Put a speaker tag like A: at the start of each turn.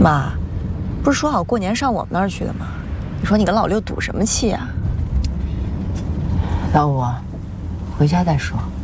A: 妈，不是说好过年上我们那儿去的吗？你说你跟老六赌什么气啊？
B: 老五，回家再说。